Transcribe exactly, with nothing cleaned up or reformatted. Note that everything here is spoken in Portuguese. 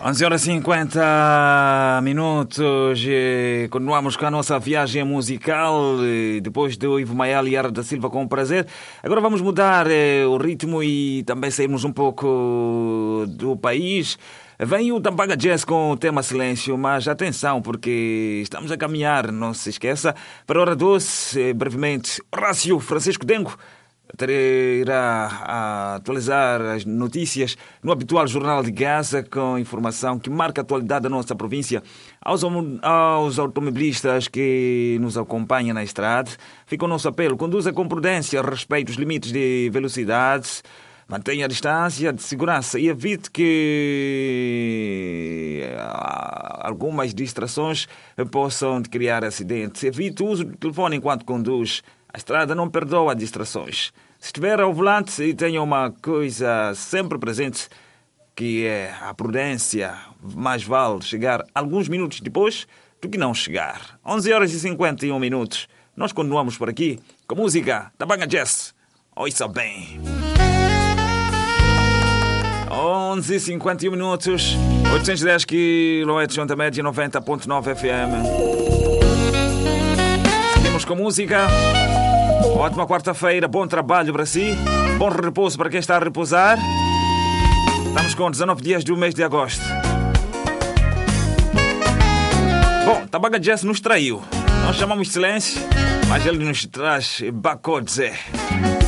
onze horas e cinquenta minutos, e continuamos com a nossa viagem musical, e depois do Ivo Maial e Ara da Silva com prazer. Agora vamos mudar eh, o ritmo e também sairmos um pouco do país. Vem o Tambaga Jazz com o tema Silêncio, mas atenção, porque estamos a caminhar, não se esqueça, para a hora doce, eh, brevemente, Horácio Francisco Dengo irá atualizar as notícias no habitual Jornal de Gaza, com informação que marca a atualidade da nossa província. Aos, aos automobilistas que nos acompanham na estrada, fica o nosso apelo: conduza com prudência, respeite os limites de velocidade, mantenha a distância de segurança e evite que algumas distrações possam criar acidentes. Evite o uso do telefone enquanto conduz. A estrada não perdoa distrações. Se estiver ao volante, tenha uma coisa sempre presente, que é a prudência. Mais vale chegar alguns minutos depois do que não chegar. onze horas e cinquenta e um minutos. Nós continuamos por aqui com música Tambaga Jazz. Ouça bem. onze e cinquenta e um minutos. oitocentos e dez quilômetros, onda média, noventa ponto nove F M. Seguimos com música. Ótima quarta-feira, bom trabalho para si, bom repouso para quem está a repousar. Estamos com dezanove dias do mês de agosto. Bom, Tambaga Jazz nos traiu. Nós chamamos de silêncio, mas ele nos traz Bakodze.